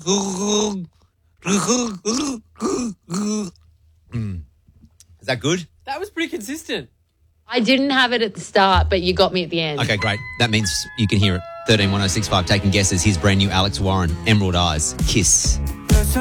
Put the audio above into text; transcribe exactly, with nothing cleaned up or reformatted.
Mm. Is that good? That was pretty consistent. I didn't have it at the start, but you got me at the end. Okay, great. That means you can hear it. thirteen one oh six five taking guesses. Here's brand new Alex Warren, Emerald Eyes, Kiss.